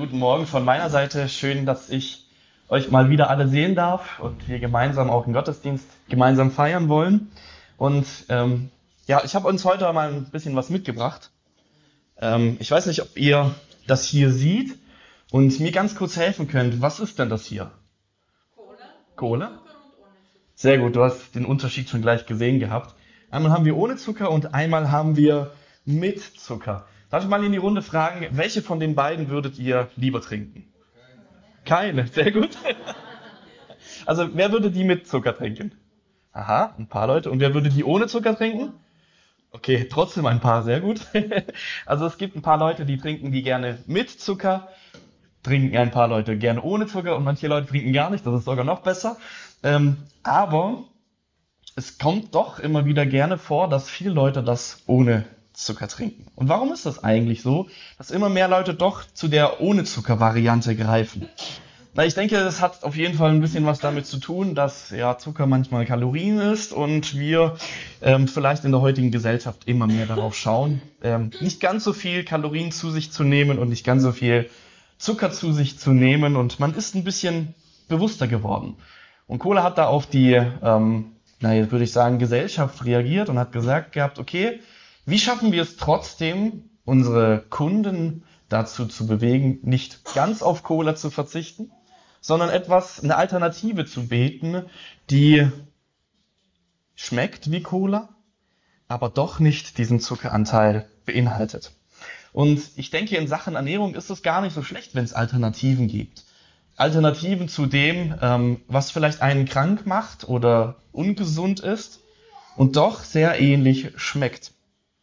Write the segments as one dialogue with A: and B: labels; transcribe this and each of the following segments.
A: guten Morgen von meiner Seite. Schön, dass ich euch mal wieder alle sehen darf und wir gemeinsam auch den Gottesdienst gemeinsam feiern wollen. Und ich habe uns heute mal ein bisschen was mitgebracht. Ich weiß nicht, ob ihr das hier seht und mir ganz kurz helfen könnt. Was ist denn das hier? Cola? Sehr gut, du hast den Unterschied schon gleich gesehen gehabt. Einmal haben wir ohne Zucker und einmal haben wir mit Zucker. Darf ich mal in die Runde fragen, welche von den beiden würdet ihr lieber trinken? Keine, sehr gut. Also wer würde die mit Zucker trinken? Aha, ein paar Leute. Und wer würde die ohne Zucker trinken? Okay, trotzdem ein paar, sehr gut. Also es gibt ein paar Leute, die trinken die gerne mit Zucker, trinken ein paar Leute gerne ohne Zucker und manche Leute trinken gar nicht, das ist sogar noch besser. Aber es kommt doch immer wieder gerne vor, dass viele Leute das ohne Zucker trinken. Und warum ist das eigentlich so, dass immer mehr Leute doch zu der ohne Zucker-Variante greifen? Na, ich denke, das hat auf jeden Fall ein bisschen was damit zu tun, dass ja Zucker manchmal Kalorien ist und wir vielleicht in der heutigen Gesellschaft immer mehr darauf schauen, nicht ganz so viel Kalorien zu sich zu nehmen und nicht ganz so viel Zucker zu sich zu nehmen und man ist ein bisschen bewusster geworden. Und Cola hat da auf die, jetzt würde ich sagen, Gesellschaft reagiert und hat gesagt gehabt, okay, wie schaffen wir es trotzdem, unsere Kunden dazu zu bewegen, nicht ganz auf Cola zu verzichten, sondern eine Alternative zu bieten, die schmeckt wie Cola, aber doch nicht diesen Zuckeranteil beinhaltet. Und ich denke, in Sachen Ernährung ist es gar nicht so schlecht, wenn es Alternativen gibt. Alternativen zu dem, was vielleicht einen krank macht oder ungesund ist und doch sehr ähnlich schmeckt.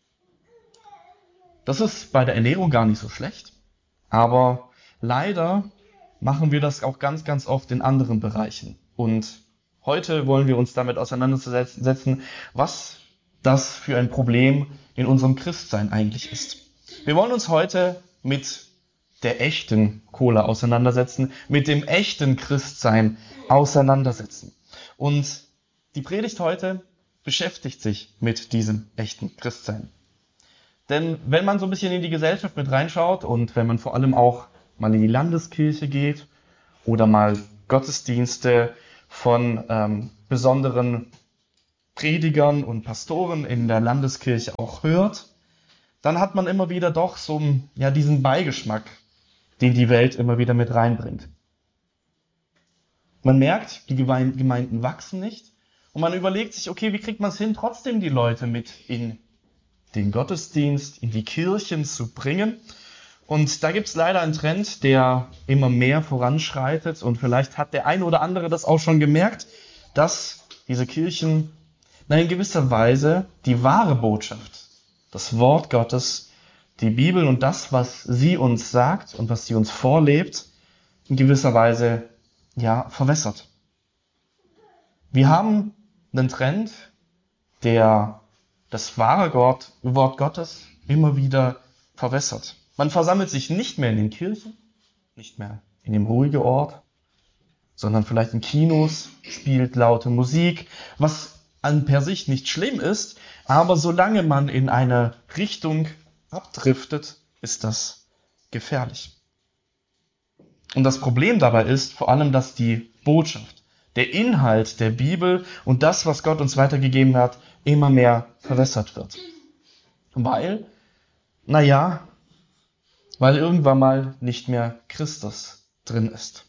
A: Das ist bei der Ernährung gar nicht so schlecht, aber leider machen wir das auch ganz, ganz oft in anderen Bereichen. Und heute wollen wir uns damit auseinandersetzen, was das für ein Problem in unserem Christsein eigentlich ist. Wir wollen uns heute mit der echten Cola auseinandersetzen, mit dem echten Christsein auseinandersetzen. Und die Predigt heute beschäftigt sich mit diesem echten Christsein. Denn wenn man so ein bisschen in die Gesellschaft mit reinschaut und wenn man vor allem auch mal in die Landeskirche geht oder mal Gottesdienste von besonderen Predigern und Pastoren in der Landeskirche auch hört, dann hat man immer wieder doch so diesen Beigeschmack, den die Welt immer wieder mit reinbringt. Man merkt, die Gemeinden wachsen nicht und man überlegt sich, okay, wie kriegt man es hin, trotzdem die Leute mit in den Gottesdienst, in die Kirchen zu bringen. Und da gibt es leider einen Trend, der immer mehr voranschreitet und vielleicht hat der eine oder andere das auch schon gemerkt, dass diese Kirchen in gewisser Weise die wahre Botschaft, das Wort Gottes, die Bibel und das, was sie uns sagt und was sie uns vorlebt, in gewisser Weise verwässert. Wir haben einen Trend, der das wahre Wort Gottes immer wieder verwässert. Man versammelt sich nicht mehr in den Kirchen, nicht mehr in dem ruhigen Ort, sondern vielleicht in Kinos, spielt laute Musik, was an per sich nicht schlimm ist, aber solange man in eine Richtung abdriftet, ist das gefährlich. Und das Problem dabei ist vor allem, dass die Botschaft, der Inhalt der Bibel und das, was Gott uns weitergegeben hat, immer mehr verwässert wird. Weil irgendwann mal nicht mehr Christus drin ist.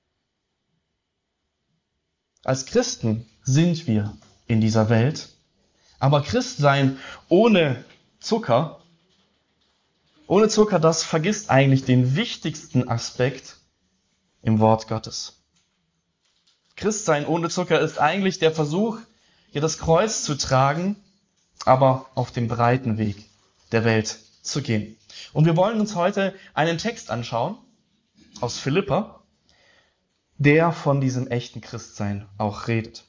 A: Als Christen sind wir in dieser Welt, aber Christsein ohne Zucker, das vergisst eigentlich den wichtigsten Aspekt im Wort Gottes. Christsein ohne Zucker ist eigentlich der Versuch, hier das Kreuz zu tragen, aber auf dem breiten Weg der Welt zu gehen. Und wir wollen uns heute einen Text anschauen aus Philipper, der von diesem echten Christsein auch redet.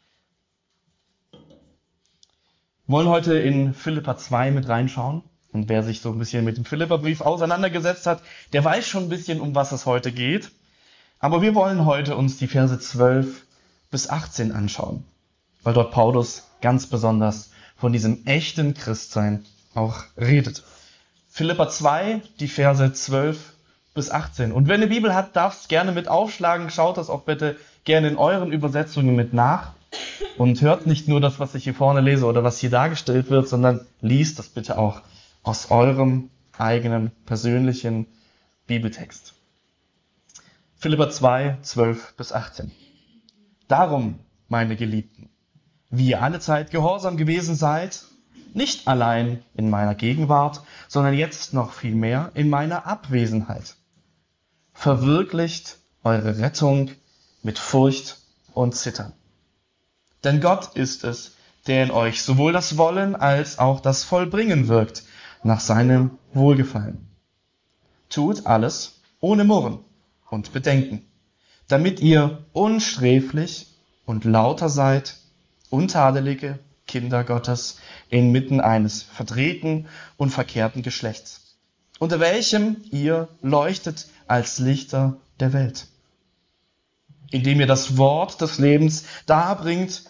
A: Wir wollen heute in Philipper 2 mit reinschauen. Und wer sich so ein bisschen mit dem Philipperbrief auseinandergesetzt hat, der weiß schon ein bisschen, um was es heute geht. Aber wir wollen heute uns die Verse 12 bis 18 anschauen, weil dort Paulus ganz besonders von diesem echten Christsein auch redet. Philipper 2, die Verse 12 bis 18. Und wer eine Bibel hat, darf es gerne mit aufschlagen. Schaut das auch bitte gerne in euren Übersetzungen mit nach. Und hört nicht nur das, was ich hier vorne lese oder was hier dargestellt wird, sondern liest das bitte auch aus eurem eigenen persönlichen Bibeltext. Philipper 2, 12 bis 18. Darum, meine Geliebten, wie ihr alle Zeit gehorsam gewesen seid, nicht allein in meiner Gegenwart, sondern jetzt noch viel mehr in meiner Abwesenheit. Verwirklicht eure Rettung mit Furcht und Zittern. Denn Gott ist es, der in euch sowohl das Wollen als auch das Vollbringen wirkt, nach seinem Wohlgefallen. Tut alles ohne Murren und Bedenken, damit ihr unsträflich und lauter seid, untadelige Kinder Gottes inmitten eines verdrehten und verkehrten Geschlechts, unter welchem ihr leuchtet als Lichter der Welt, indem ihr das Wort des Lebens darbringt,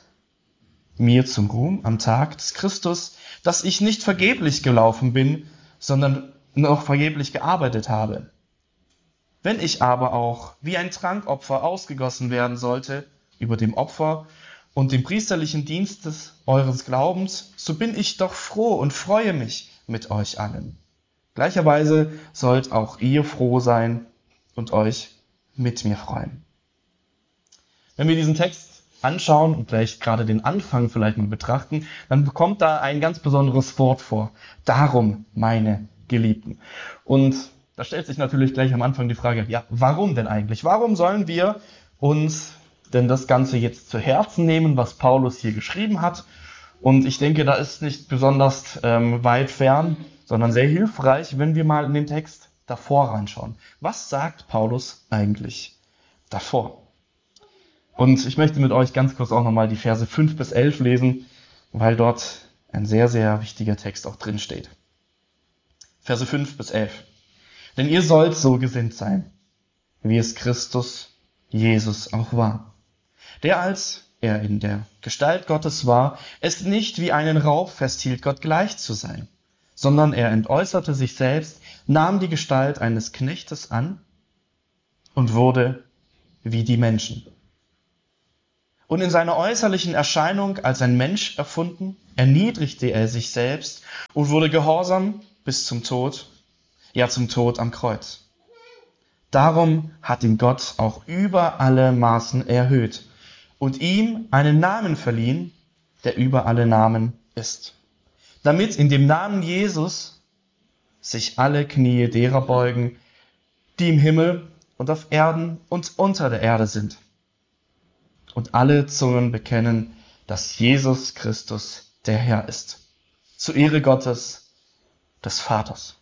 A: mir zum Ruhm am Tag des Christus, dass ich nicht vergeblich gelaufen bin, sondern noch vergeblich gearbeitet habe. Wenn ich aber auch wie ein Trankopfer ausgegossen werden sollte über dem Opfer und dem priesterlichen Dienst eures Glaubens, so bin ich doch froh und freue mich mit euch allen. Gleicherweise sollt auch ihr froh sein und euch mit mir freuen. Wenn wir diesen Text anschauen und gleich gerade den Anfang vielleicht mal betrachten, dann bekommt da ein ganz besonderes Wort vor. Darum, meine Geliebten. Und da stellt sich natürlich gleich am Anfang die Frage, ja, warum denn eigentlich? Warum sollen wir uns denn das Ganze jetzt zu Herzen nehmen, was Paulus hier geschrieben hat? Und ich denke, da ist nicht besonders weit fern, sondern sehr hilfreich, wenn wir mal in den Text davor reinschauen. Was sagt Paulus eigentlich davor? Und ich möchte mit euch ganz kurz auch nochmal die Verse 5 bis 11 lesen, weil dort ein sehr, sehr wichtiger Text auch drin steht. Verse 5 bis 11. Denn ihr sollt so gesinnt sein, wie es Christus Jesus auch war, der, als er in der Gestalt Gottes war, es nicht wie einen Raub festhielt, Gott gleich zu sein, sondern er entäußerte sich selbst, nahm die Gestalt eines Knechtes an und wurde wie die Menschen. Und in seiner äußerlichen Erscheinung als ein Mensch erfunden, erniedrigte er sich selbst und wurde gehorsam bis zum Tod, ja zum Tod am Kreuz. Darum hat ihn Gott auch über alle Maßen erhöht und ihm einen Namen verliehen, der über alle Namen ist, damit in dem Namen Jesus sich alle Knie derer beugen, die im Himmel und auf Erden und unter der Erde sind, und alle Zungen bekennen, dass Jesus Christus der Herr ist, zur Ehre Gottes, des Vaters.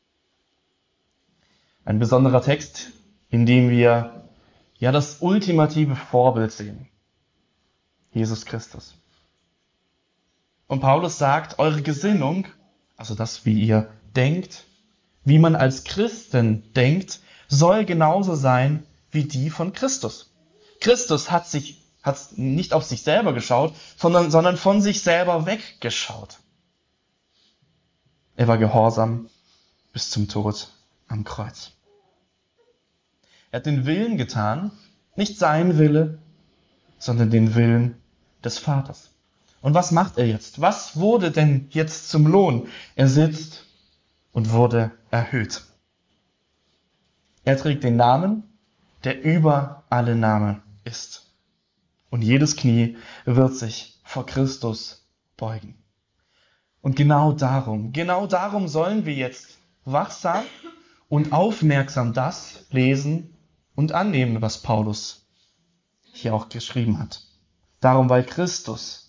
A: Ein besonderer Text, in dem wir ja das ultimative Vorbild sehen, Jesus Christus. Und Paulus sagt, eure Gesinnung, also das, wie ihr denkt, wie man als Christen denkt, soll genauso sein wie die von Christus. Christus hat nicht auf sich selber geschaut, sondern von sich selber weggeschaut. Er war gehorsam bis zum Tod am Kreuz. Er hat den Willen getan, nicht sein Wille, sondern den Willen des Vaters. Und was macht er jetzt? Was wurde denn jetzt zum Lohn? Er sitzt und wurde erhöht. Er trägt den Namen, der über alle Namen ist. Und jedes Knie wird sich vor Christus beugen. Und genau darum sollen wir jetzt wachsam und aufmerksam das lesen und annehmen, was Paulus hier auch geschrieben hat. Darum, weil Christus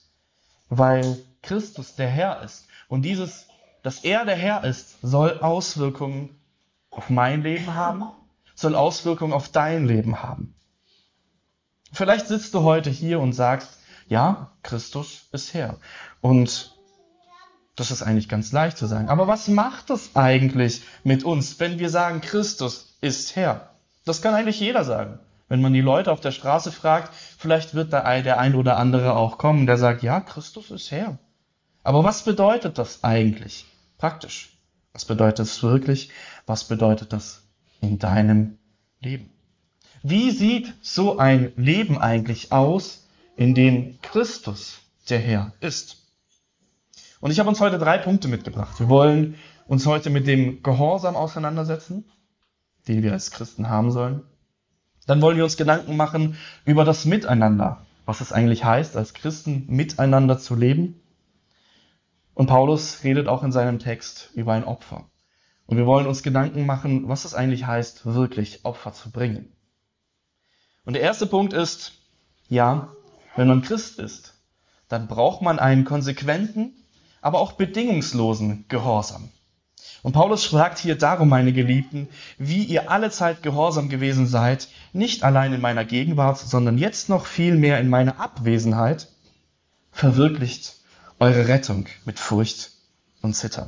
A: der Herr ist. Und dass er der Herr ist, soll Auswirkungen auf mein Leben haben, soll Auswirkungen auf dein Leben haben. Vielleicht sitzt du heute hier und sagst, ja, Christus ist Herr. Und das ist eigentlich ganz leicht zu sagen. Aber was macht es eigentlich mit uns, wenn wir sagen, Christus ist Herr? Das kann eigentlich jeder sagen. Wenn man die Leute auf der Straße fragt, vielleicht wird da der ein oder andere auch kommen, der sagt, ja, Christus ist Herr. Aber was bedeutet das eigentlich praktisch? Was bedeutet es wirklich? Was bedeutet das in deinem Leben? Wie sieht so ein Leben eigentlich aus, in dem Christus der Herr ist? Und ich habe uns heute 3 Punkte mitgebracht. Wir wollen uns heute mit dem Gehorsam auseinandersetzen, den wir als Christen haben sollen. Dann wollen wir uns Gedanken machen über das Miteinander, was es eigentlich heißt, als Christen miteinander zu leben. Und Paulus redet auch in seinem Text über ein Opfer. Und wir wollen uns Gedanken machen, was es eigentlich heißt, wirklich Opfer zu bringen. Und der erste Punkt ist, ja, wenn man Christ ist, dann braucht man einen konsequenten, aber auch bedingungslosen Gehorsam. Und Paulus fragt hier darum, meine Geliebten, wie ihr alle Zeit gehorsam gewesen seid, nicht allein in meiner Gegenwart, sondern jetzt noch viel mehr in meiner Abwesenheit, verwirklicht eure Rettung mit Furcht und Zittern.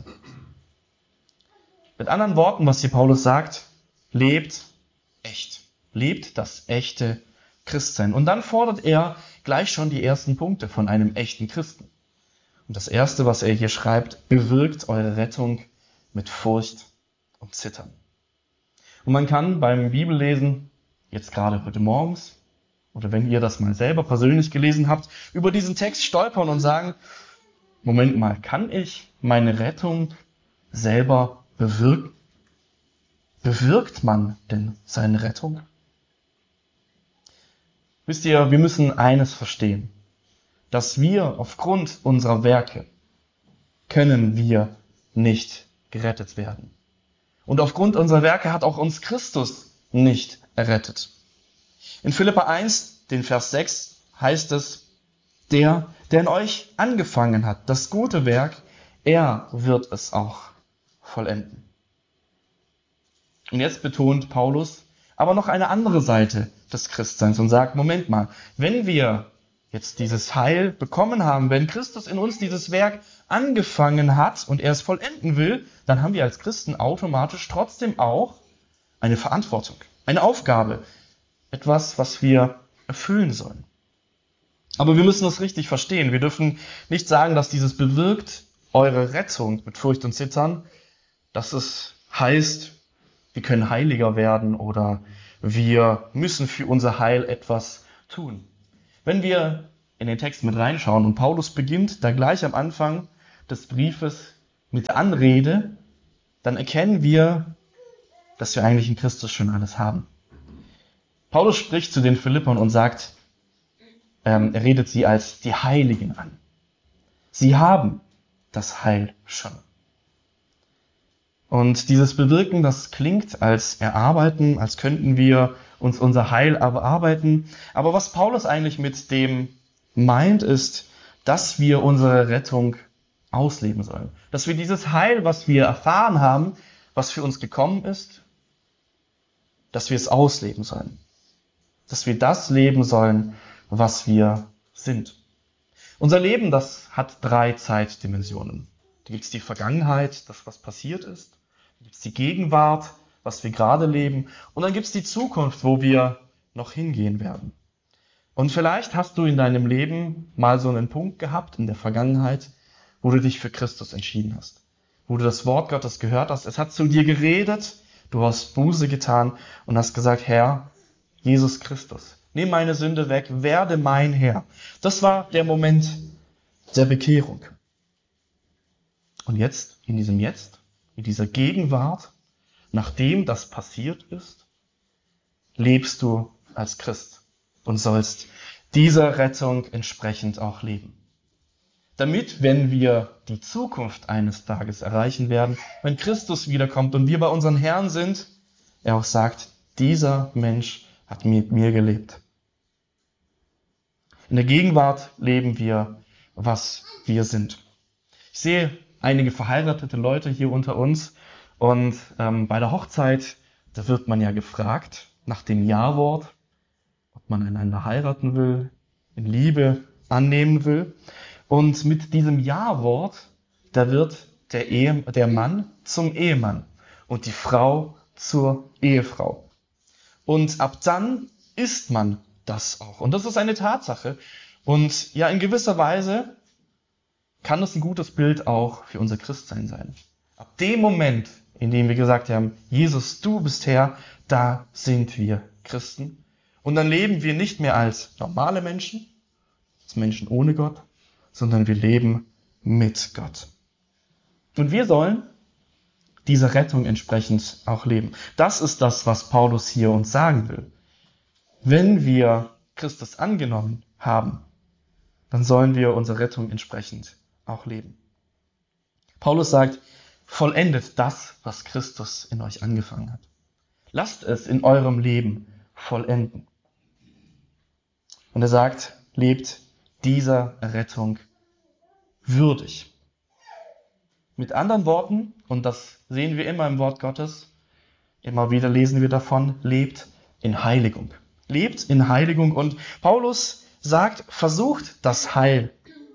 A: Mit anderen Worten, was hier Paulus sagt, lebt echt. Lebt das echte Christsein. Und dann fordert er gleich schon die ersten Punkte von einem echten Christen. Und das erste, was er hier schreibt, bewirkt eure Rettung mit Furcht und Zittern. Und man kann beim Bibellesen, jetzt gerade heute morgens, oder wenn ihr das mal selber persönlich gelesen habt, über diesen Text stolpern und sagen, Moment mal, kann ich meine Rettung selber bewirken? Bewirkt man denn seine Rettung? Wisst ihr, wir müssen eines verstehen, dass wir aufgrund unserer Werke können wir nicht gerettet werden. Und aufgrund unserer Werke hat auch uns Christus nicht errettet. In Philipper 1, den Vers 6, heißt es, der in euch angefangen hat, das gute Werk, er wird es auch vollenden. Und jetzt betont Paulus aber noch eine andere Seite des Christseins und sagt, Moment mal, wenn wir jetzt dieses Heil bekommen haben, wenn Christus in uns dieses Werk angefangen hat und er es vollenden will, dann haben wir als Christen automatisch trotzdem auch eine Verantwortung, eine Aufgabe, etwas, was wir erfüllen sollen. Aber wir müssen das richtig verstehen. Wir dürfen nicht sagen, dass dieses bewirkt eure Rettung mit Furcht und Zittern, dass es heißt, wir können heiliger werden oder wir müssen für unser Heil etwas tun. Wenn wir in den Text mit reinschauen und Paulus beginnt da gleich am Anfang des Briefes mit der Anrede, dann erkennen wir, dass wir eigentlich in Christus schon alles haben. Paulus spricht zu den Philippern und sagt, er redet sie als die Heiligen an. Sie haben das Heil schon. Und dieses Bewirken, das klingt als erarbeiten, als könnten wir uns unser Heil erarbeiten. Aber was Paulus eigentlich mit dem meint, ist, dass wir unsere Rettung ausleben sollen. Dass wir dieses Heil, was wir erfahren haben, was für uns gekommen ist, dass wir es ausleben sollen. Dass wir das leben sollen, was wir sind. Unser Leben, das hat 3 Zeitdimensionen. Da gibt es die Vergangenheit, das, was passiert ist. Da gibt es die Gegenwart, was wir gerade leben. Und dann gibt es die Zukunft, wo wir noch hingehen werden. Und vielleicht hast du in deinem Leben mal so einen Punkt gehabt in der Vergangenheit, wo du dich für Christus entschieden hast. Wo du das Wort Gottes gehört hast. Es hat zu dir geredet, du hast Buße getan und hast gesagt, Herr, Jesus Christus, nimm meine Sünde weg, werde mein Herr. Das war der Moment der Bekehrung. Und jetzt, in dieser Gegenwart, nachdem das passiert ist, lebst du als Christ und sollst dieser Rettung entsprechend auch leben. Damit, wenn wir die Zukunft eines Tages erreichen werden, wenn Christus wiederkommt und wir bei unseren Herrn sind, er auch sagt, dieser Mensch hat mit mir gelebt. In der Gegenwart leben wir, was wir sind. Ich sehe einige verheiratete Leute hier unter uns und bei der Hochzeit, da wird man ja gefragt nach dem Ja-Wort, ob man einander heiraten will, in Liebe annehmen will. Und mit diesem Ja-Wort, da wird der Mann zum Ehemann und die Frau zur Ehefrau. Und ab dann ist man das auch. Und das ist eine Tatsache. Und ja, in gewisser Weise kann das ein gutes Bild auch für unser Christsein sein. Ab dem Moment, indem wir gesagt haben, Jesus, du bist Herr, da sind wir Christen. Und dann leben wir nicht mehr als normale Menschen, als Menschen ohne Gott, sondern wir leben mit Gott. Und wir sollen dieser Rettung entsprechend auch leben. Das ist das, was Paulus hier uns sagen will. Wenn wir Christus angenommen haben, dann sollen wir unsere Rettung entsprechend auch leben. Paulus sagt, vollendet das, was Christus in euch angefangen hat. Lasst es in eurem Leben vollenden. Und er sagt, lebt dieser Rettung würdig. Mit anderen Worten, und das sehen wir immer im Wort Gottes, immer wieder lesen wir davon, lebt in Heiligung. Lebt in Heiligung. Und Paulus sagt, versucht das Heil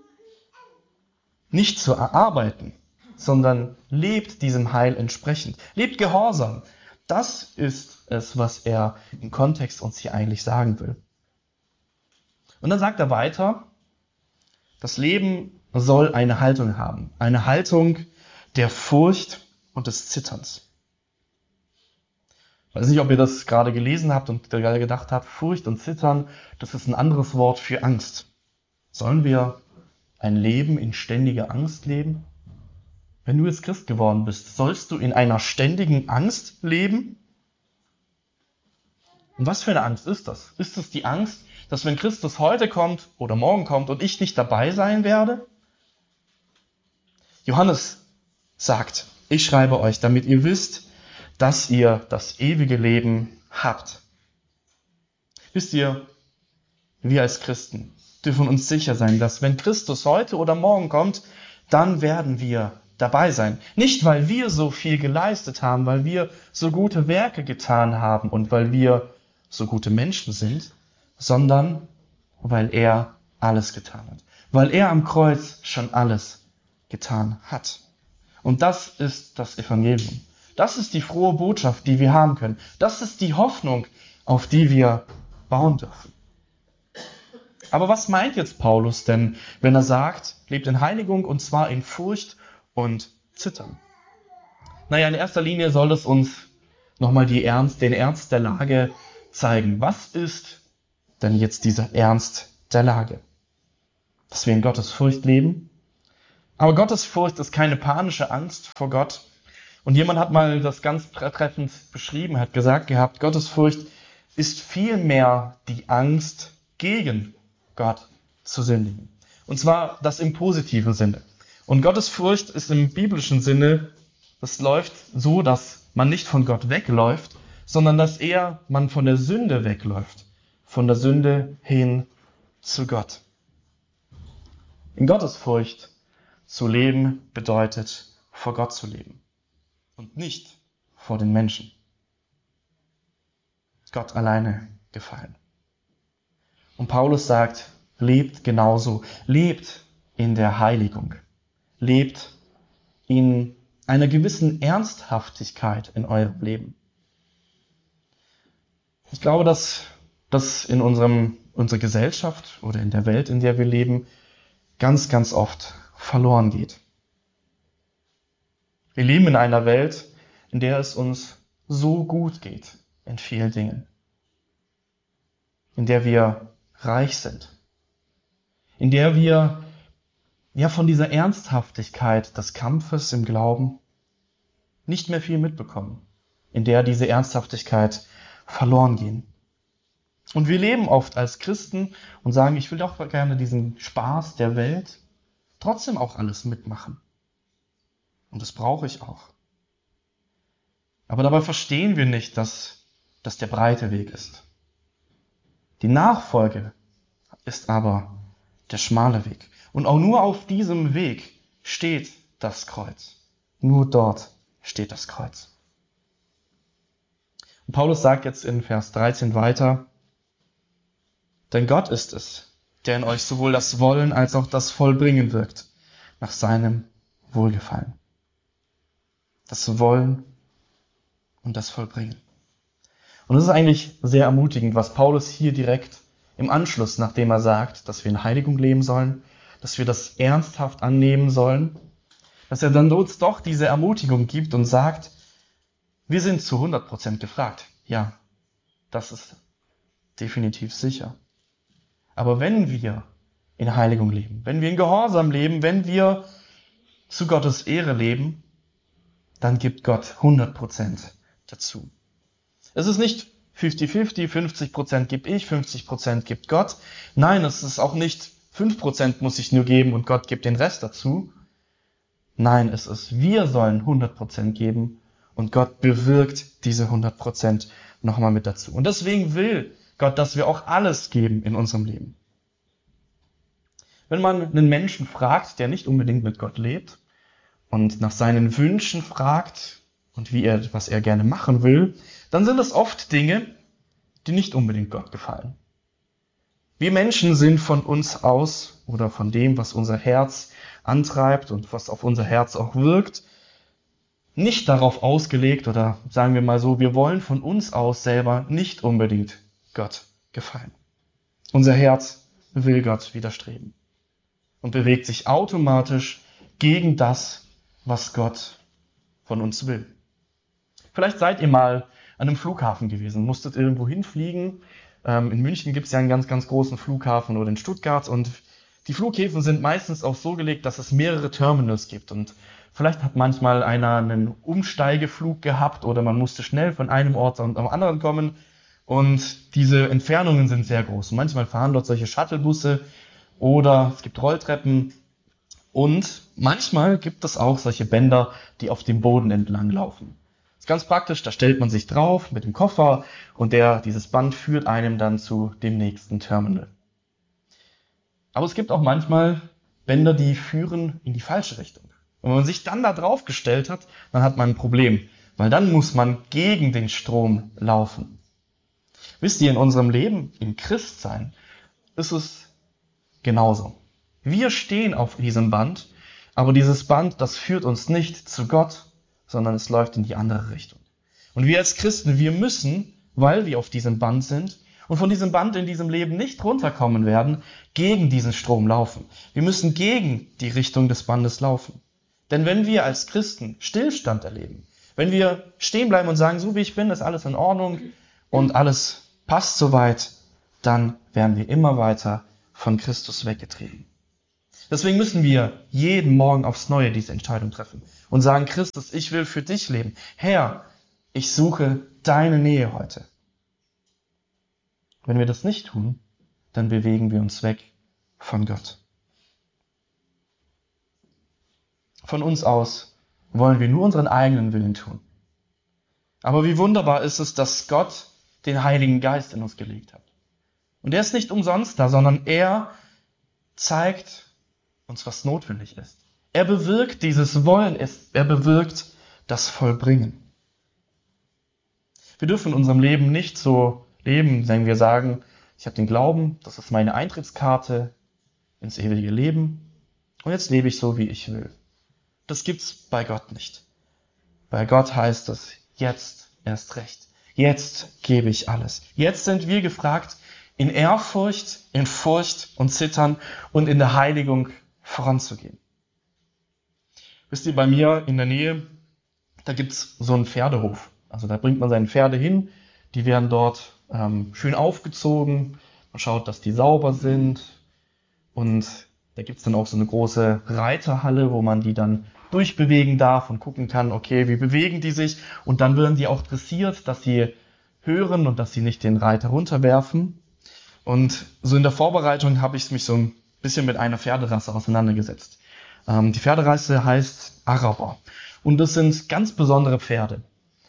A: nicht zu erarbeiten, sondern lebt diesem Heil entsprechend. Lebt gehorsam. Das ist es, was er im Kontext uns hier eigentlich sagen will. Und dann sagt er weiter, das Leben soll eine Haltung haben. Eine Haltung der Furcht und des Zitterns. Ich weiß nicht, ob ihr das gerade gelesen habt und gerade gedacht habt, Furcht und Zittern, das ist ein anderes Wort für Angst. Sollen wir ein Leben in ständiger Angst leben? Wenn du jetzt Christ geworden bist, sollst du in einer ständigen Angst leben? Und was für eine Angst ist das? Ist es die Angst, dass wenn Christus heute kommt oder morgen kommt und ich nicht dabei sein werde? Johannes sagt, ich schreibe euch, damit ihr wisst, dass ihr das ewige Leben habt. Wisst ihr, wir als Christen dürfen uns sicher sein, dass wenn Christus heute oder morgen kommt, dann werden wir dabei sein. Nicht, weil wir so viel geleistet haben, weil wir so gute Werke getan haben und weil wir so gute Menschen sind, sondern weil er alles getan hat. Weil er am Kreuz schon alles getan hat. Und das ist das Evangelium. Das ist die frohe Botschaft, die wir haben können. Das ist die Hoffnung, auf die wir bauen dürfen. Aber was meint jetzt Paulus denn, wenn er sagt, lebt in Heiligung und zwar in Furcht und Zittern? Naja, in erster Linie soll es uns nochmal den Ernst der Lage zeigen. Was ist denn jetzt dieser Ernst der Lage? Dass wir in Gottes Furcht leben. Aber Gottes Furcht ist keine panische Angst vor Gott. Und jemand hat mal das ganz treffend beschrieben, hat gesagt gehabt, Gottes Furcht ist vielmehr die Angst, gegen Gott zu sündigen. Und zwar das im positiven Sinne. Und Gottes Furcht ist im biblischen Sinne, das läuft so, dass man nicht von Gott wegläuft, sondern dass eher man von der Sünde wegläuft. Von der Sünde hin zu Gott. In Gottes Furcht zu leben bedeutet, vor Gott zu leben. Und nicht vor den Menschen. Gott alleine gefallen. Und Paulus sagt, lebt genauso. Lebt in der Heiligung. Lebt in einer gewissen Ernsthaftigkeit in eurem Leben. Ich glaube, dass das in unserer Gesellschaft oder in der Welt, in der wir leben, ganz, ganz oft verloren geht. Wir leben in einer Welt, in der es uns so gut geht in vielen Dingen. In der wir reich sind. In der wir von dieser Ernsthaftigkeit des Kampfes im Glauben nicht mehr viel mitbekommen. In der diese Ernsthaftigkeit verloren gehen. Und wir leben oft als Christen und sagen, ich will doch gerne diesen Spaß der Welt trotzdem auch alles mitmachen. Und das brauche ich auch. Aber dabei verstehen wir nicht, dass das der breite Weg ist. Die Nachfolge ist aber der schmale Weg. Und auch nur auf diesem Weg steht das Kreuz. Nur dort steht das Kreuz. Und Paulus sagt jetzt in Vers 13 weiter, denn Gott ist es, der in euch sowohl das Wollen als auch das Vollbringen wirkt, nach seinem Wohlgefallen. Das Wollen und das Vollbringen. Und das ist eigentlich sehr ermutigend, was Paulus hier direkt im Anschluss, nachdem er sagt, dass wir in Heiligung leben sollen, dass wir das ernsthaft annehmen sollen, dass er dann uns doch diese Ermutigung gibt und sagt, Wir sind zu 100% gefragt. Ja, das ist definitiv sicher. Aber wenn wir in Heiligung leben, wenn wir in Gehorsam leben, wenn wir zu Gottes Ehre leben, dann gibt Gott 100% dazu. Es ist nicht 50-50, 50% gebe ich, 50% gibt Gott. Nein, es ist auch nicht 5% muss ich nur geben und Gott gibt den Rest dazu. Nein, es ist, wir sollen 100% geben und Gott bewirkt diese 100% nochmal mit dazu. Und deswegen will Gott, dass wir auch alles geben in unserem Leben. Wenn man einen Menschen fragt, der nicht unbedingt mit Gott lebt und nach seinen Wünschen fragt und was er gerne machen will, dann sind es oft Dinge, die nicht unbedingt Gott gefallen. Wir Menschen sind von uns aus oder von dem, was unser Herz antreibt und was auf unser Herz auch wirkt, nicht darauf ausgelegt oder sagen wir mal so, wir wollen von uns aus selber nicht unbedingt Gott gefallen. Unser Herz will Gott widerstreben und bewegt sich automatisch gegen das, was Gott von uns will. Vielleicht seid ihr mal an einem Flughafen gewesen, musstet irgendwo hinfliegen. In München gibt es ja einen ganz, ganz großen Flughafen oder in Stuttgart und die Flughäfen sind meistens auch so gelegt, dass es mehrere Terminals gibt und vielleicht hat manchmal einer einen Umsteigeflug gehabt oder man musste schnell von einem Ort zum anderen kommen und diese Entfernungen sind sehr groß. Und manchmal fahren dort solche Shuttlebusse oder es gibt Rolltreppen und manchmal gibt es auch solche Bänder, die auf dem Boden entlang laufen. Das ist ganz praktisch, da stellt man sich drauf mit dem Koffer und dieses Band führt einem dann zu dem nächsten Terminal. Aber es gibt auch manchmal Bänder, die führen in die falsche Richtung. Und wenn man sich dann da drauf gestellt hat, dann hat man ein Problem, weil dann muss man gegen den Strom laufen. Wisst ihr, in unserem Leben, im Christsein, ist es genauso. Wir stehen auf diesem Band, aber dieses Band, das führt uns nicht zu Gott, sondern es läuft in die andere Richtung. Und wir als Christen, wir müssen, weil wir auf diesem Band sind und von diesem Band in diesem Leben nicht runterkommen werden, gegen diesen Strom laufen. Wir müssen gegen die Richtung des Bandes laufen. Denn wenn wir als Christen Stillstand erleben, wenn wir stehen bleiben und sagen, so wie ich bin, ist alles in Ordnung und alles passt soweit, dann werden wir immer weiter von Christus weggetrieben. Deswegen müssen wir jeden Morgen aufs Neue diese Entscheidung treffen und sagen, Christus, ich will für dich leben. Herr, ich suche deine Nähe heute. Wenn wir das nicht tun, dann bewegen wir uns weg von Gott. Von uns aus wollen wir nur unseren eigenen Willen tun. Aber wie wunderbar ist es, dass Gott den Heiligen Geist in uns gelegt hat. Und er ist nicht umsonst da, sondern er zeigt uns, was notwendig ist. Er bewirkt dieses Wollen, er bewirkt das Vollbringen. Wir dürfen in unserem Leben nicht so leben, wenn wir sagen, ich habe den Glauben, das ist meine Eintrittskarte ins ewige Leben und jetzt lebe ich so, wie ich will. Das gibt's bei Gott nicht. Bei Gott heißt es, jetzt erst recht. Jetzt gebe ich alles. Jetzt sind wir gefragt, in Ehrfurcht, in Furcht und Zittern und in der Heiligung voranzugehen. Wisst ihr, bei mir in der Nähe, da gibt's so einen Pferdehof. Also da bringt man seine Pferde hin, die werden dort schön aufgezogen, man schaut, dass die sauber sind und da gibt's dann auch so eine große Reiterhalle, wo man die dann durchbewegen darf und gucken kann, okay, wie bewegen die sich und dann werden die auch dressiert, dass sie hören und dass sie nicht den Reiter runterwerfen. Und so in der Vorbereitung habe ich mich so ein bisschen mit einer Pferderasse auseinandergesetzt. Die Pferderasse heißt Araber und das sind ganz besondere Pferde.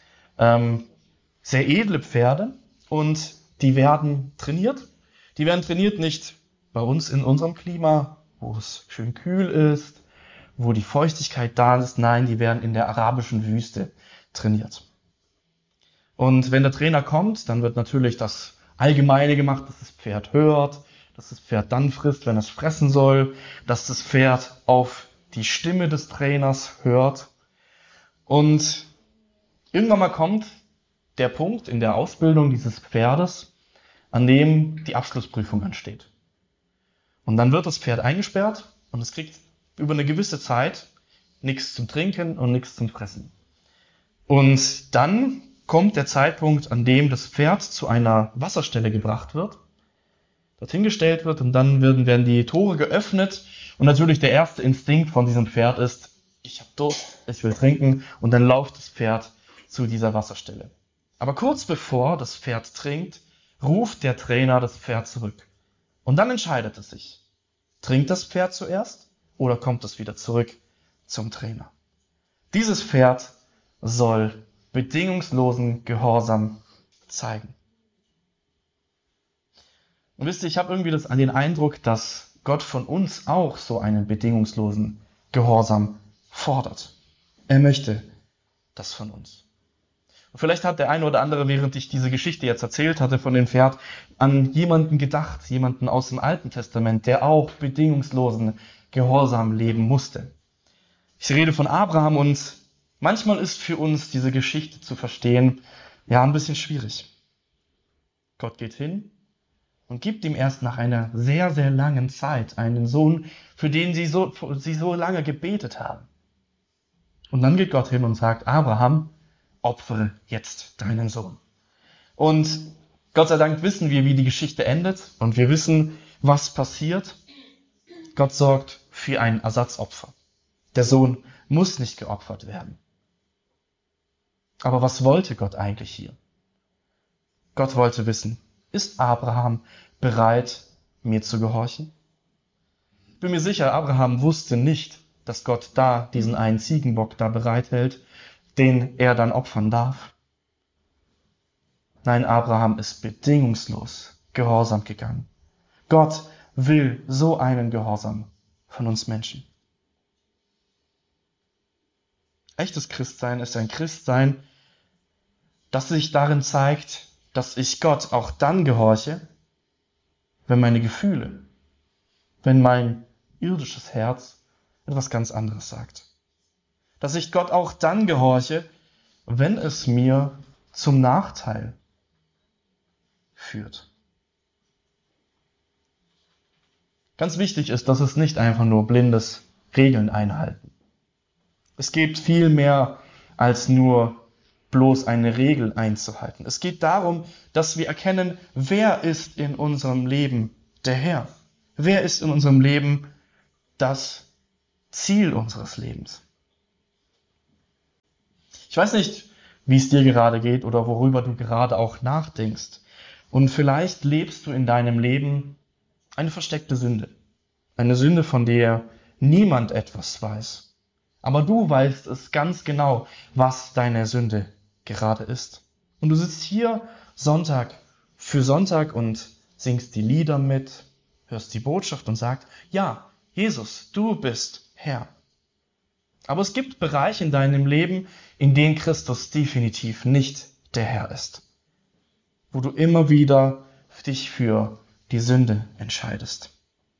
A: Sehr edle Pferde und die werden trainiert. Die werden trainiert nicht bei uns in unserem Klima, wo es schön kühl ist, wo die Feuchtigkeit da ist. Nein, die werden in der arabischen Wüste trainiert. Und wenn der Trainer kommt, dann wird natürlich das Allgemeine gemacht, dass das Pferd hört, dass das Pferd dann frisst, wenn es fressen soll, dass das Pferd auf die Stimme des Trainers hört. Und irgendwann mal kommt der Punkt in der Ausbildung dieses Pferdes, an dem die Abschlussprüfung ansteht. Und dann wird das Pferd eingesperrt und es kriegt über eine gewisse Zeit nichts zum Trinken und nichts zum Fressen. Und dann kommt der Zeitpunkt, an dem das Pferd zu einer Wasserstelle gebracht wird, dorthin gestellt wird und dann werden die Tore geöffnet. Und natürlich der erste Instinkt von diesem Pferd ist, ich habe Durst, ich will trinken, und dann läuft das Pferd zu dieser Wasserstelle. Aber kurz bevor das Pferd trinkt, ruft der Trainer das Pferd zurück. Und dann entscheidet es sich. Trinkt das Pferd zuerst oder kommt es wieder zurück zum Trainer? Dieses Pferd soll bedingungslosen Gehorsam zeigen. Und wisst ihr, ich habe irgendwie den Eindruck, dass Gott von uns auch so einen bedingungslosen Gehorsam fordert. Er möchte das von uns. Und vielleicht hat der eine oder andere, während ich diese Geschichte jetzt erzählt hatte von dem Pferd, an jemanden gedacht, jemanden aus dem Alten Testament, der auch bedingungslosen Gehorsam leben musste. Ich rede von Abraham und manchmal ist für uns diese Geschichte zu verstehen, ja, ein bisschen schwierig. Gott geht hin und gibt ihm erst nach einer sehr, sehr langen Zeit einen Sohn, für den sie so lange gebetet haben. Und dann geht Gott hin und sagt, Abraham, opfere jetzt deinen Sohn. Und Gott sei Dank wissen wir, wie die Geschichte endet und wir wissen, was passiert. Gott sorgt für ein Ersatzopfer. Der Sohn muss nicht geopfert werden. Aber was wollte Gott eigentlich hier? Gott wollte wissen, ist Abraham bereit, mir zu gehorchen? Ich bin mir sicher, Abraham wusste nicht, dass Gott da diesen einen Ziegenbock da bereithält, den er dann opfern darf. Nein, Abraham ist bedingungslos gehorsam gegangen. Gott will so einen Gehorsam von uns Menschen. Echtes Christsein ist ein Christsein, das sich darin zeigt, dass ich Gott auch dann gehorche, wenn meine Gefühle, wenn mein irdisches Herz etwas ganz anderes sagt. Dass ich Gott auch dann gehorche, wenn es mir zum Nachteil führt. Ganz wichtig ist, dass es nicht einfach nur blindes Regeln einhalten. Es geht viel mehr als nur bloß eine Regel einzuhalten. Es geht darum, dass wir erkennen, wer ist in unserem Leben der Herr? Wer ist in unserem Leben das Ziel unseres Lebens? Ich weiß nicht, wie es dir gerade geht oder worüber du gerade auch nachdenkst. Und vielleicht lebst du in deinem Leben eine versteckte Sünde. Eine Sünde, von der niemand etwas weiß. Aber du weißt es ganz genau, was deine Sünde gerade ist. Und du sitzt hier Sonntag für Sonntag und singst die Lieder mit, hörst die Botschaft und sagst, ja, Jesus, du bist Herr. Aber es gibt Bereiche in deinem Leben, in denen Christus definitiv nicht der Herr ist. Wo du immer wieder dich für die Sünde entscheidest.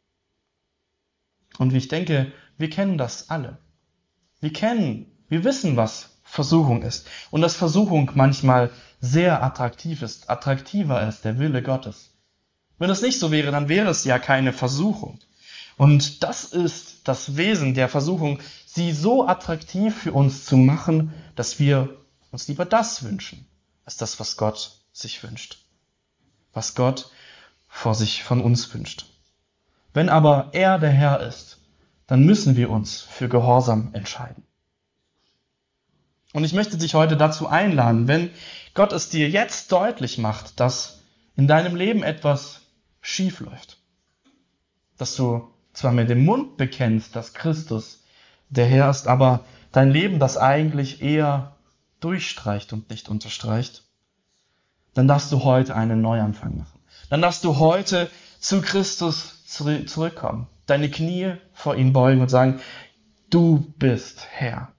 A: Und ich denke, wir kennen das alle. Wir wissen, was Versuchung ist. Und dass Versuchung manchmal sehr attraktiv ist, attraktiver als der Wille Gottes. Wenn es nicht so wäre, dann wäre es ja keine Versuchung. Und das ist das Wesen der Versuchung, sie so attraktiv für uns zu machen, dass wir uns lieber das wünschen, als das, was Gott sich wünscht. Was Gott von uns wünscht. Wenn aber er der Herr ist, dann müssen wir uns für Gehorsam entscheiden. Und ich möchte dich heute dazu einladen, wenn Gott es dir jetzt deutlich macht, dass in deinem Leben etwas schief läuft, dass du zwar mit dem Mund bekennst, dass Christus der Herr ist, aber dein Leben das eigentlich eher durchstreicht und nicht unterstreicht, dann darfst du heute einen Neuanfang machen. Dann darfst du heute zu Christus zurückkommen, deine Knie vor ihn beugen und sagen, du bist Herr.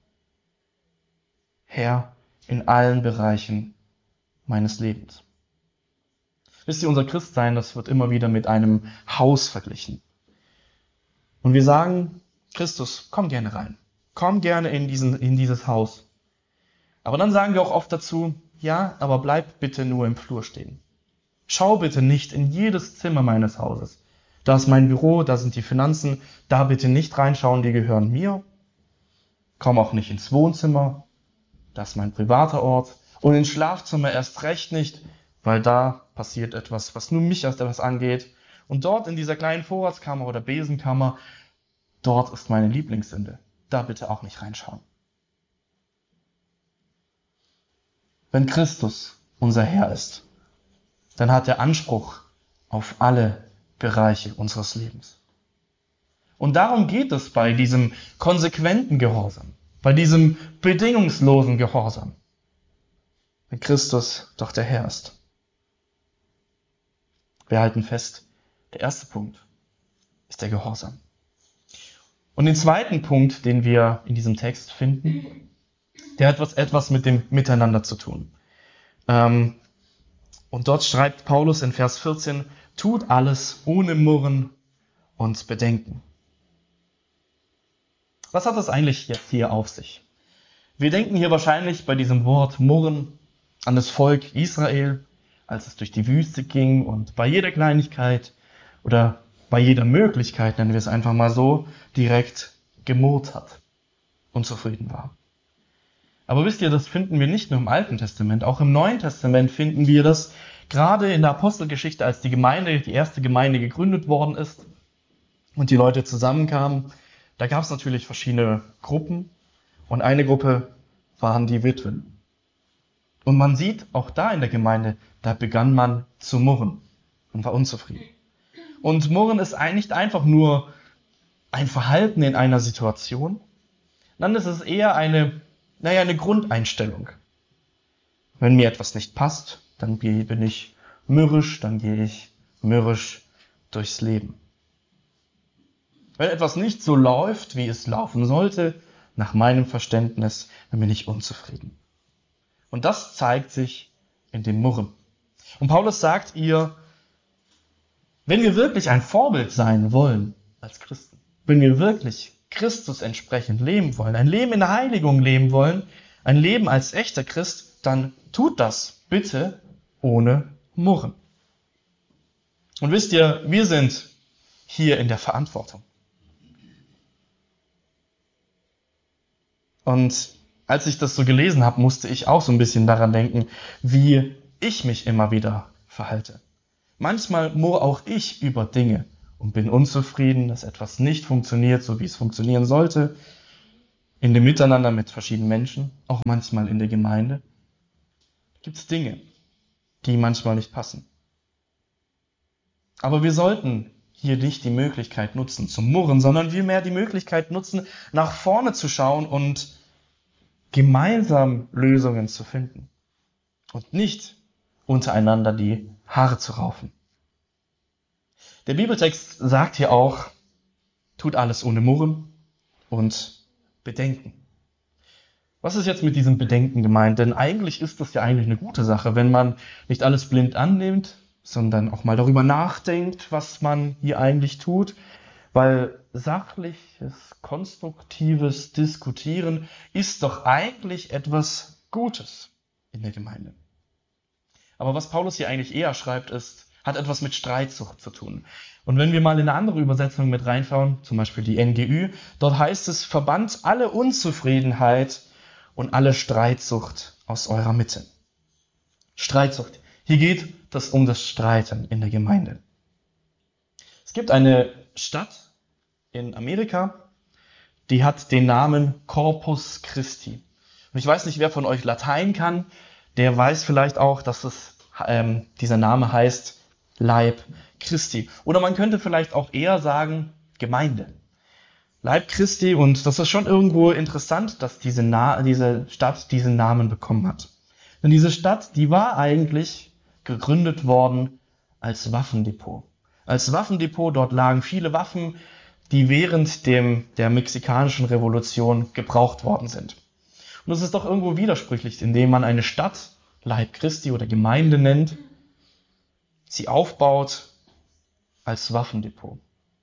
A: Herr in allen Bereichen meines Lebens. Wisst ihr, unser Christsein, das wird immer wieder mit einem Haus verglichen. Und wir sagen, Christus, komm gerne rein. Komm gerne in dieses Haus. Aber dann sagen wir auch oft dazu, ja, aber bleib bitte nur im Flur stehen. Schau bitte nicht in jedes Zimmer meines Hauses. Da ist mein Büro, da sind die Finanzen, da bitte nicht reinschauen, die gehören mir. Komm auch nicht ins Wohnzimmer, das ist mein privater Ort. Und ins Schlafzimmer erst recht nicht, weil da passiert etwas, was nur mich erst etwas angeht. Und dort in dieser kleinen Vorratskammer oder Besenkammer, dort ist meine Lieblingssünde. Da bitte auch nicht reinschauen. Wenn Christus unser Herr ist, dann hat er Anspruch auf alle Bereiche unseres Lebens. Und darum geht es bei diesem konsequenten Gehorsam, bei diesem bedingungslosen Gehorsam, wenn Christus doch der Herr ist. Wir halten fest, der erste Punkt ist der Gehorsam. Und den zweiten Punkt, den wir in diesem Text finden, der hat etwas mit dem Miteinander zu tun. Und dort schreibt Paulus in Vers 14, tut alles ohne Murren und Bedenken. Was hat das eigentlich jetzt hier auf sich? Wir denken hier wahrscheinlich bei diesem Wort Murren an das Volk Israel, als es durch die Wüste ging und bei jeder Kleinigkeit oder bei jeder Möglichkeit, nennen wir es einfach mal so, direkt gemurrt hat, unzufrieden war. Aber wisst ihr, das finden wir nicht nur im Alten Testament, auch im Neuen Testament finden wir das, gerade in der Apostelgeschichte, als die erste Gemeinde gegründet worden ist und die Leute zusammenkamen, da gab es natürlich verschiedene Gruppen und eine Gruppe waren die Witwen. Und man sieht auch da in der Gemeinde, da begann man zu murren und war unzufrieden. Und Murren ist nicht einfach nur ein Verhalten in einer Situation, dann ist es eher eine Grundeinstellung. Wenn mir etwas nicht passt, dann bin ich mürrisch, dann gehe ich mürrisch durchs Leben. Wenn etwas nicht so läuft, wie es laufen sollte, nach meinem Verständnis, dann bin ich unzufrieden. Und das zeigt sich in dem Murren. Und Paulus sagt ihr, wenn wir wirklich ein Vorbild sein wollen als Christen, wenn wir wirklich Christus entsprechend leben wollen, ein Leben in der Heiligung leben wollen, ein Leben als echter Christ, dann tut das bitte ohne Murren. Und wisst ihr, wir sind hier in der Verantwortung. Und als ich das so gelesen habe, musste ich auch so ein bisschen daran denken, wie ich mich immer wieder verhalte. Manchmal murre auch ich über Dinge und bin unzufrieden, dass etwas nicht funktioniert, so wie es funktionieren sollte. In dem Miteinander mit verschiedenen Menschen, auch manchmal in der Gemeinde, gibt es Dinge, die manchmal nicht passen. Aber wir sollten hier nicht die Möglichkeit nutzen zu murren, sondern vielmehr die Möglichkeit nutzen, nach vorne zu schauen und gemeinsam Lösungen zu finden. Und nicht untereinander die Haare zu raufen. Der Bibeltext sagt hier auch, tut alles ohne Murren und Bedenken. Was ist jetzt mit diesem Bedenken gemeint? Denn eigentlich ist das ja eigentlich eine gute Sache, wenn man nicht alles blind annimmt, sondern auch mal darüber nachdenkt, was man hier eigentlich tut. Weil sachliches, konstruktives Diskutieren ist doch eigentlich etwas Gutes in der Gemeinde. Aber was Paulus hier eigentlich eher schreibt, hat etwas mit Streitsucht zu tun. Und wenn wir mal in eine andere Übersetzung mit reinschauen, zum Beispiel die NGÜ, dort heißt es, verbannt alle Unzufriedenheit und alle Streitsucht aus eurer Mitte. Streitsucht. Hier geht es um das Streiten in der Gemeinde. Es gibt eine Stadt in Amerika, die hat den Namen Corpus Christi. Und ich weiß nicht, wer von euch Latein kann, der weiß vielleicht auch, dass dieser Name heißt Leib Christi. Oder man könnte vielleicht auch eher sagen Gemeinde. Leib Christi, und das ist schon irgendwo interessant, dass diese Stadt diesen Namen bekommen hat. Denn diese Stadt, die war eigentlich gegründet worden als Waffendepot. Als Waffendepot, dort lagen viele Waffen, die während der mexikanischen Revolution gebraucht worden sind. Und das ist doch irgendwo widersprüchlich, indem man eine Stadt Leib Christi oder Gemeinde nennt, sie aufbaut als Waffendepot.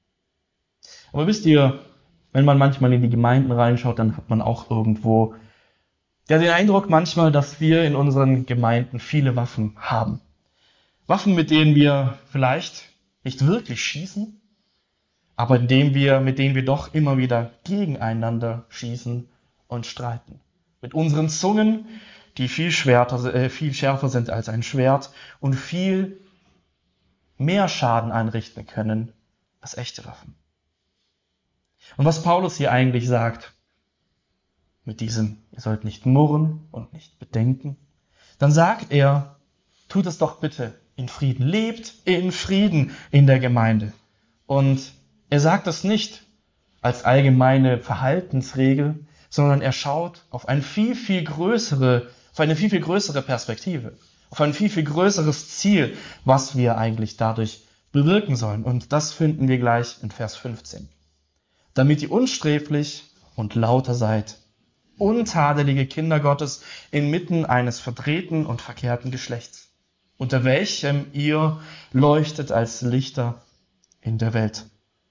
A: Aber wisst ihr, wenn man manchmal in die Gemeinden reinschaut, dann hat man auch irgendwo den Eindruck manchmal, dass wir in unseren Gemeinden viele Waffen haben. Waffen, mit denen wir vielleicht nicht wirklich schießen, aber mit denen wir doch immer wieder gegeneinander schießen und streiten. Mit unseren Zungen, die viel schärfer sind als ein Schwert und viel mehr Schaden anrichten können als echte Waffen. Und was Paulus hier eigentlich sagt, mit diesem, ihr sollt nicht murren und nicht bedenken, dann sagt er, tut es doch bitte in Frieden. Lebt in Frieden in der Gemeinde. Und er sagt das nicht als allgemeine Verhaltensregel, sondern er schaut auf eine viel, viel größere Perspektive, auf ein viel, viel größeres Ziel, was wir eigentlich dadurch bewirken sollen. Und das finden wir gleich in Vers 15. Damit ihr unsträflich und lauter seid, untadelige Kinder Gottes inmitten eines verdrehten und verkehrten Geschlechts, unter welchem ihr leuchtet als Lichter in der Welt.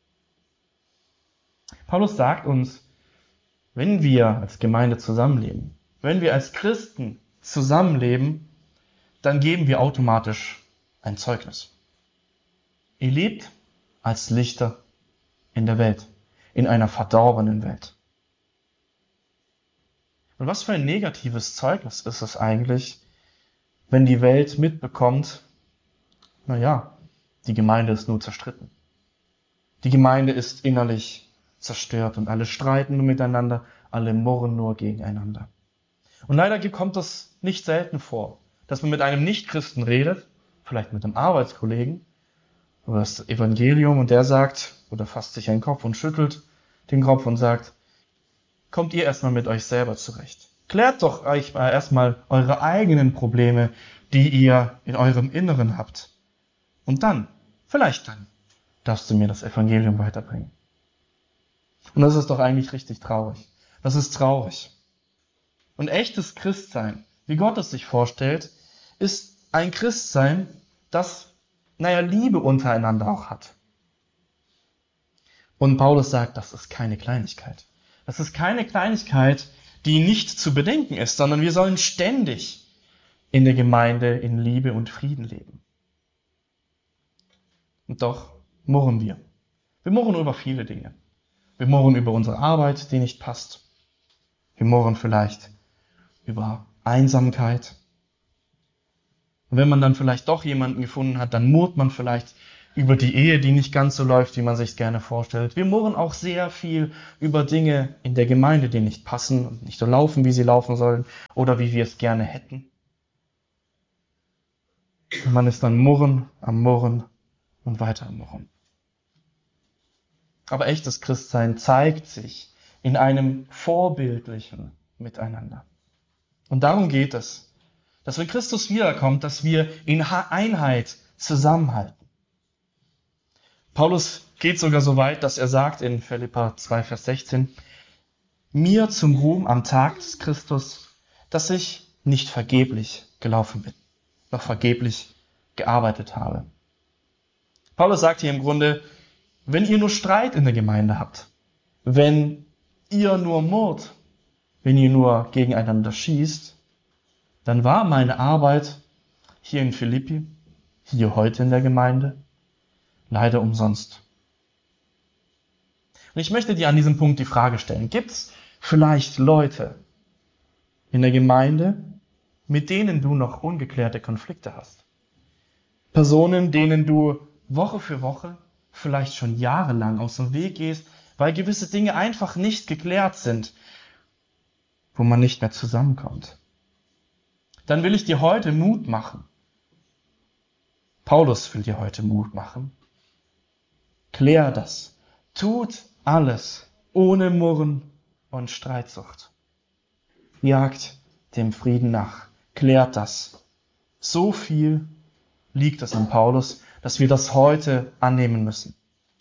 A: Paulus sagt uns, wenn wir als Gemeinde zusammenleben, wenn wir als Christen zusammenleben, dann geben wir automatisch ein Zeugnis. Ihr lebt als Lichter in der Welt, in einer verdorbenen Welt. Und was für ein negatives Zeugnis ist es eigentlich, wenn die Welt mitbekommt, die Gemeinde ist nur zerstritten. Die Gemeinde ist innerlich zerstört und alle streiten nur miteinander, alle murren nur gegeneinander. Und leider kommt das nicht selten vor, dass man mit einem Nichtchristen redet, vielleicht mit einem Arbeitskollegen, über das Evangelium und der sagt, oder fasst sich einen Kopf und schüttelt den Kopf und sagt, kommt ihr erstmal mit euch selber zurecht. Klärt doch euch erstmal eure eigenen Probleme, die ihr in eurem Inneren habt. Und dann, vielleicht dann, darfst du mir das Evangelium weiterbringen. Und das ist doch eigentlich richtig traurig. Das ist traurig. Und echtes Christsein, wie Gott es sich vorstellt, ist ein Christsein, das, Liebe untereinander auch hat. Und Paulus sagt, das ist keine Kleinigkeit. Das ist keine Kleinigkeit, die nicht zu bedenken ist, sondern wir sollen ständig in der Gemeinde in Liebe und Frieden leben. Und doch murren wir. Wir murren über viele Dinge. Wir murren über unsere Arbeit, die nicht passt. Wir murren vielleicht über Einsamkeit. Und wenn man dann vielleicht doch jemanden gefunden hat, dann murrt man vielleicht über die Ehe, die nicht ganz so läuft, wie man sich gerne vorstellt. Wir murren auch sehr viel über Dinge in der Gemeinde, die nicht passen und nicht so laufen, wie sie laufen sollen oder wie wir es gerne hätten. Und man ist dann Murren und weiter am Murren. Aber echtes Christsein zeigt sich in einem vorbildlichen Miteinander. Und darum geht es, dass wenn Christus wiederkommt, dass wir in Einheit zusammenhalten. Paulus geht sogar so weit, dass er sagt in Philipper 2, Vers 16, mir zum Ruhm am Tag des Christus, dass ich nicht vergeblich gelaufen bin, noch vergeblich gearbeitet habe. Paulus sagt hier im Grunde, wenn ihr nur Streit in der Gemeinde habt, wenn ihr nur murrt, wenn ihr nur gegeneinander schießt, dann war meine Arbeit hier in Philippi, hier heute in der Gemeinde, leider umsonst. Und ich möchte dir an diesem Punkt die Frage stellen, gibt es vielleicht Leute in der Gemeinde, mit denen du noch ungeklärte Konflikte hast? Personen, denen du Woche für Woche, vielleicht schon jahrelang aus dem Weg gehst, weil gewisse Dinge einfach nicht geklärt sind, wo man nicht mehr zusammenkommt. Dann will ich dir heute Mut machen. Paulus will dir heute Mut machen. Klär das. Tut alles ohne Murren und Streitsucht. Jagt dem Frieden nach. Klärt das. So viel liegt es an Paulus, dass wir das heute annehmen müssen.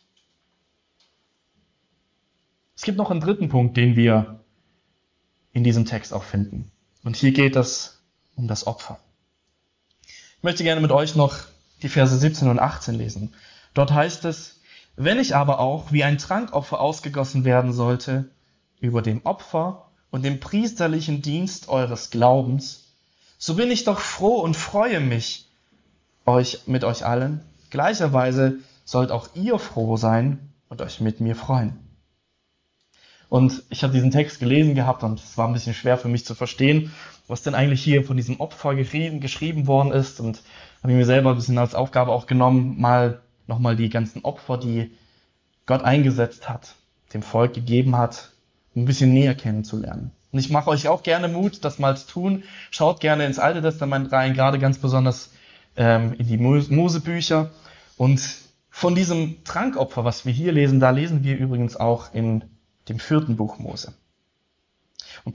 A: Es gibt noch einen dritten Punkt, den wir in diesem Text auch finden. Und hier geht es um das Opfer. Ich möchte gerne mit euch noch die Verse 17 und 18 lesen. Dort heißt es, wenn ich aber auch wie ein Trankopfer ausgegossen werden sollte, über dem Opfer und dem priesterlichen Dienst eures Glaubens, so bin ich doch froh und freue mich mit euch allen. Gleicherweise sollt auch ihr froh sein und euch mit mir freuen. Und ich habe diesen Text gelesen gehabt und es war ein bisschen schwer für mich zu verstehen, was denn eigentlich hier von diesem Opfer geschrieben worden ist. Und habe ich mir selber ein bisschen als Aufgabe auch genommen, nochmal die ganzen Opfer, die Gott eingesetzt hat, dem Volk gegeben hat, ein bisschen näher kennenzulernen. Und ich mache euch auch gerne Mut, das mal zu tun. Schaut gerne ins Alte Testament rein, gerade ganz besonders in die Mosebücher. Und von diesem Trankopfer, was wir hier lesen, da lesen wir übrigens auch in dem 4. Buch Mose. Und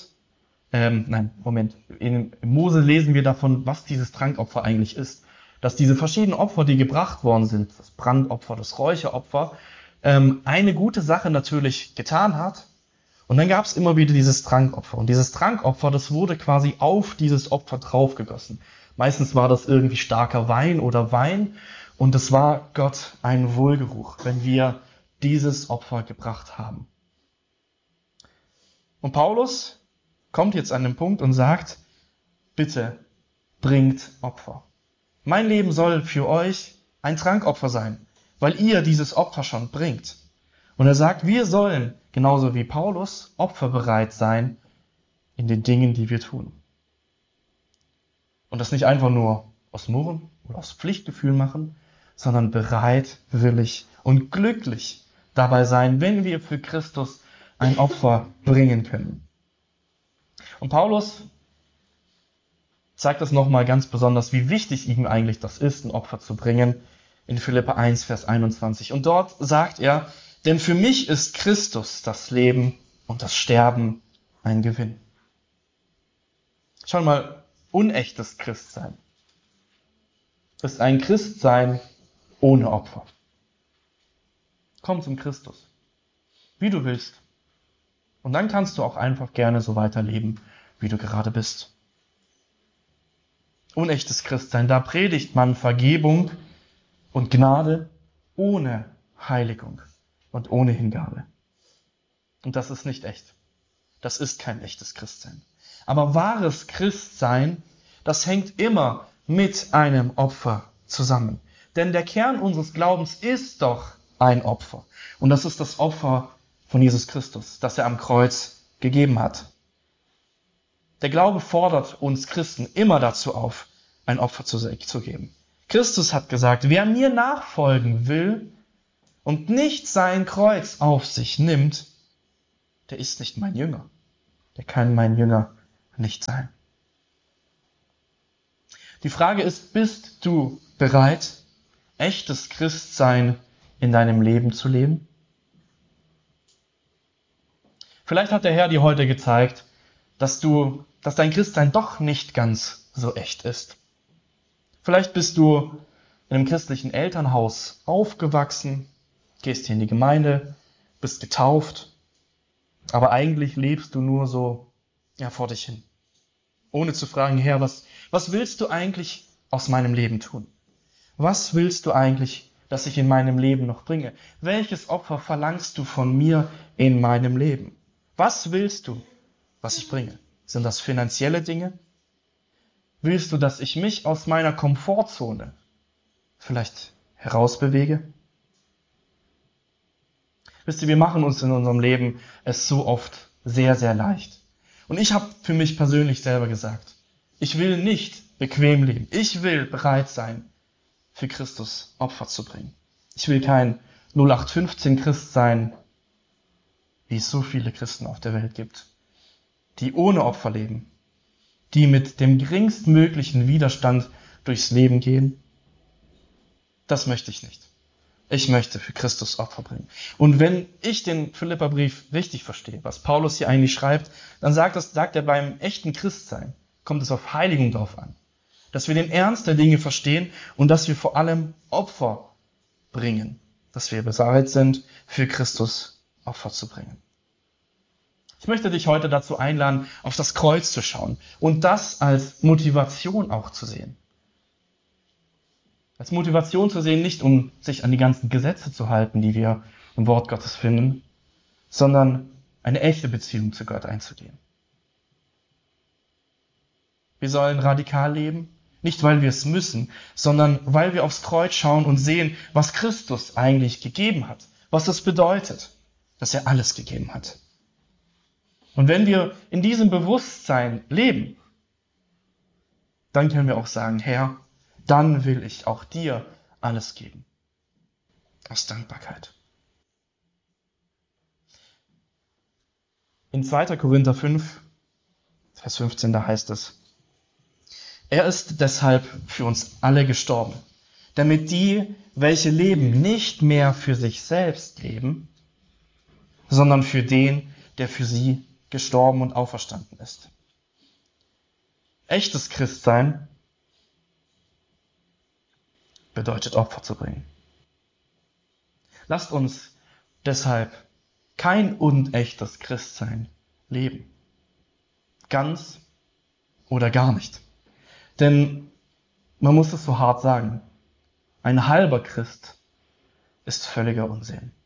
A: in Mose lesen wir davon, was dieses Trankopfer eigentlich ist. Dass diese verschiedenen Opfer, die gebracht worden sind, das Brandopfer, das Räucheropfer, eine gute Sache natürlich getan hat. Und dann gab es immer wieder dieses Trankopfer. Und dieses Trankopfer, das wurde quasi auf dieses Opfer draufgegossen. Meistens war das irgendwie starker Wein oder Wein. Und es war Gott ein Wohlgeruch, wenn wir dieses Opfer gebracht haben. Und Paulus kommt jetzt an den Punkt und sagt, bitte bringt Opfer. Mein Leben soll für euch ein Trankopfer sein, weil ihr dieses Opfer schon bringt. Und er sagt, wir sollen, genauso wie Paulus, opferbereit sein in den Dingen, die wir tun. Und das nicht einfach nur aus Murren oder aus Pflichtgefühl machen, sondern bereit, willig und glücklich dabei sein, wenn wir für Christus ein Opfer bringen können. Und Paulus zeigt das nochmal ganz besonders, wie wichtig ihm eigentlich das ist, ein Opfer zu bringen, in Philipper 1, Vers 21. Und dort sagt er, denn für mich ist Christus das Leben und das Sterben ein Gewinn. Schau mal, unechtes Christsein ist ein Christsein ohne Opfer. Komm zum Christus, wie du willst. Und dann kannst du auch einfach gerne so weiterleben, wie du gerade bist. Unechtes Christsein, da predigt man Vergebung und Gnade ohne Heiligung und ohne Hingabe. Und das ist nicht echt. Das ist kein echtes Christsein. Aber wahres Christsein, das hängt immer mit einem Opfer zusammen. Denn der Kern unseres Glaubens ist doch ein Opfer. Und das ist das Opfer von Jesus Christus, das er am Kreuz gegeben hat. Der Glaube fordert uns Christen immer dazu auf, ein Opfer zu geben. Christus hat gesagt, wer mir nachfolgen will und nicht sein Kreuz auf sich nimmt, der ist nicht mein Jünger. Der kann mein Jünger nicht sein. Die Frage ist, bist du bereit, echtes Christsein in deinem Leben zu leben? Vielleicht hat der Herr dir heute gezeigt, dass dein Christsein doch nicht ganz so echt ist. Vielleicht bist du in einem christlichen Elternhaus aufgewachsen, gehst hier in die Gemeinde, bist getauft, aber eigentlich lebst du nur so vor dich hin. Ohne zu fragen, Herr, was willst du eigentlich aus meinem Leben tun? Was willst du eigentlich, dass ich in meinem Leben noch bringe? Welches Opfer verlangst du von mir in meinem Leben? Was willst du, was ich bringe? Sind das finanzielle Dinge? Willst du, dass ich mich aus meiner Komfortzone vielleicht herausbewege? Wisst ihr, wir machen uns in unserem Leben es so oft sehr, sehr leicht. Und ich habe für mich persönlich selber gesagt, ich will nicht bequem leben. Ich will bereit sein, für Christus Opfer zu bringen. Ich will kein 0815 Christ sein, wie es so viele Christen auf der Welt gibt, die ohne Opfer leben, die mit dem geringstmöglichen Widerstand durchs Leben gehen. Das möchte ich nicht. Ich möchte für Christus Opfer bringen. Und wenn ich den Philipperbrief richtig verstehe, was Paulus hier eigentlich schreibt, dann sagt er, beim echten Christsein kommt es auf Heiligung drauf an. Dass wir den Ernst der Dinge verstehen und dass wir vor allem Opfer bringen. Dass wir bereit sind, für Christus Opfer zu bringen. Ich möchte dich heute dazu einladen, auf das Kreuz zu schauen und das als Motivation auch zu sehen. Als Motivation zu sehen, nicht um sich an die ganzen Gesetze zu halten, die wir im Wort Gottes finden, sondern eine echte Beziehung zu Gott einzugehen. Wir sollen radikal leben, nicht weil wir es müssen, sondern weil wir aufs Kreuz schauen und sehen, was Christus eigentlich gegeben hat, was es bedeutet. dass er alles gegeben hat. Und wenn wir in diesem Bewusstsein leben, dann können wir auch sagen, Herr, dann will ich auch dir alles geben. Aus Dankbarkeit. In 2. Korinther 5, Vers 15, da heißt es, er ist deshalb für uns alle gestorben, damit die, welche leben, nicht mehr für sich selbst leben, sondern für den, der für sie gestorben und auferstanden ist. Echtes Christsein bedeutet Opfer zu bringen. Lasst uns deshalb kein unechtes Christsein leben. Ganz oder gar nicht. Denn man muss es so hart sagen, ein halber Christ ist völliger Unsinn.